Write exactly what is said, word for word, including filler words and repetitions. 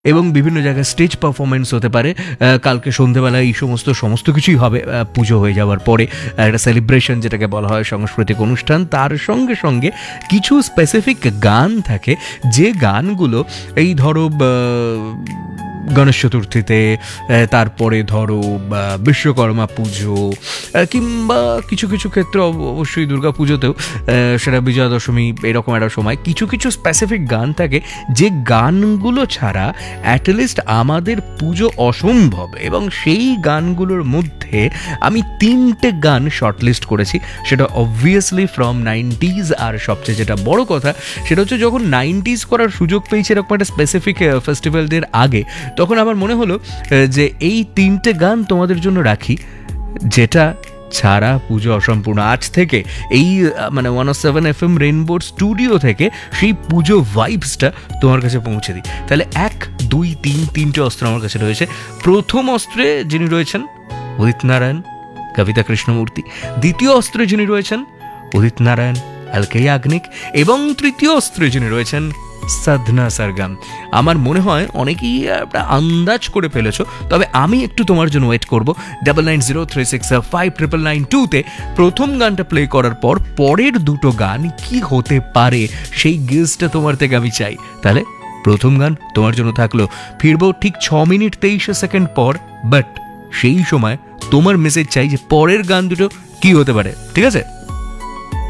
এবং বিভিন্ন জায়গায় স্টেজ পারফরমেন্স হতে পারে। কালকে সন্ধেবেলায় এই সমস্ত সমস্ত কিছুই হবে পুজো হয়ে যাওয়ার পরে, একটা সেলিব্রেশন যেটাকে বলা হয়, সাংস্কৃতিক অনুষ্ঠান। তার সঙ্গে সঙ্গে কিছু স্পেসিফিক গান থাকে, যে গানগুলো এই ধরো গণেশ চতুর্থীতে, তারপরে ধরো বিশ্বকর্মা পুজো, কিংবা কিছু কিছু ক্ষেত্রে অবশ্যই দুর্গা পুজোতেও, সেটা বিজয়া দশমী, এরকম একটা সময় কিছু কিছু স্পেসিফিক গান থাকে যে গানগুলো ছাড়া অ্যাটলিস্ট আমাদের পুজো অসম্ভব। এবং সেই গানগুলোর মধ্যে আমি তিনটে গান শর্টলিস্ট করেছি, সেটা অবভিয়াসলি ফ্রম নাইনটিজ। আর সবচেয়ে যেটা বড় কথা সেটা হচ্ছে, যখন নাইনটিজ করার সুযোগ পেয়েছি এরকম একটা স্পেসিফিক ফেস্টিভ্যালদের আগে, তখন আমার মনে হলো যে এই তিনটে গান তোমাদের জন্য রাখি, যেটা ছাড়া পুজো অসম্পূর্ণ। আজ থেকে এই মানে ওয়ান ও সেভেন এফ এম রেইনবোর স্টুডিও থেকে সেই পুজো ভাইবসটা তোমার কাছে পৌঁছে দিই। তাহলে এক দুই তিন তিনটে অস্ত্র আমার কাছে রয়েছে। প্রথম অস্ত্রে যিনি রয়েছেন উদিত নারায়ণ, কবিতা কৃষ্ণমূর্তি। দ্বিতীয় অস্ত্রে যিনি রয়েছেন উদিত নারায়ণ, এলকে ইয়াগনিক। এবং তৃতীয় অস্ত্রে যিনি রয়েছেন সাধনা সরগম। আমার মনে হয় অনেকেই একটা আন্দাজ করে ফেলেছো, তবে আমি একটু তোমার জন্য ওয়েট করবো। Double nine zero three six five triple nine টুতে প্রথম গানটা প্লে করার পর পরের দুটো গান কি হতে পারে সেই গেসটা তোমার থেকে আমি চাই। তাহলে প্রথম গান তোমার জন্য থাকলো। ফিরবো ঠিক ছ মিনিট তেইশ সেকেন্ড পর, বাট সেই সময় তোমার মেসেজ চাই যে পরের গান দুটো কি হতে পারে। ঠিক আছে?